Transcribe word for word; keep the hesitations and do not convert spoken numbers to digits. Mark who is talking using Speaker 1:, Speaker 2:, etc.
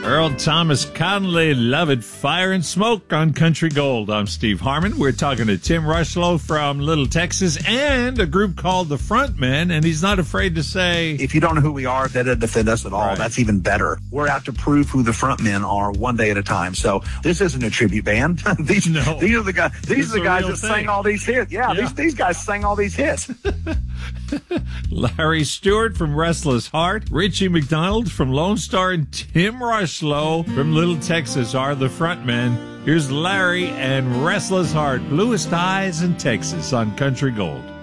Speaker 1: Earl Thomas Conley, Love It, Fire and Smoke on Country Gold. I'm Steve Harmon. We're talking to Tim Rushlow from Little Texas and a group called The Frontmen, and he's not afraid to say,
Speaker 2: if you don't know who we are, that doesn't offend us at all.
Speaker 1: Right.
Speaker 2: That's even better. We're out to prove who the Frontmen are one day at a time. So this isn't a tribute band. these,
Speaker 1: no.
Speaker 2: these are the guys. These
Speaker 1: It's
Speaker 2: are the guys
Speaker 1: real
Speaker 2: that
Speaker 1: thing.
Speaker 2: sang all these hits. Yeah,
Speaker 1: Yeah.
Speaker 2: These, these guys sang all these hits.
Speaker 1: Larry Stewart from Restless Heart, Richie McDonald from Lone Star, and Tim Rushlow from Little Texas are the frontmen. Here's Larry and Restless Heart, Bluest Eyes in Texas on Country Gold.